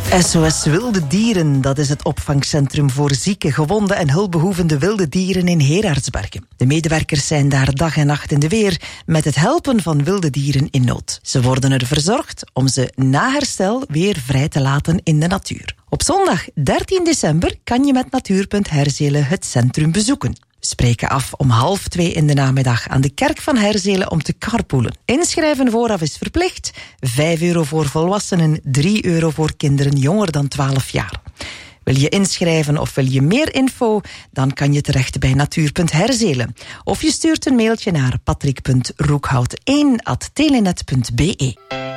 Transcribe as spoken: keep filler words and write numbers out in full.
S O S Wilde Dieren, dat is het opvangcentrum voor zieke, gewonde en hulpbehoevende wilde dieren in Heraardsbergen. De medewerkers zijn daar dag en nacht in de weer met het helpen van wilde dieren in nood. Ze worden er verzorgd om ze na herstel weer vrij te laten in de natuur. Op zondag dertien december kan je met Natuurpunt Herzelen het centrum bezoeken. We spreken af om half twee in de namiddag aan de kerk van Herzelen om te carpoolen. Inschrijven vooraf is verplicht. vijf euro voor volwassenen, drie euro voor kinderen jonger dan twaalf jaar. Wil je inschrijven of wil je meer info? Dan kan je terecht bij Natuurpunt Herzelen. Of je stuurt een mailtje naar patrick punt roekhout één at telenet punt be.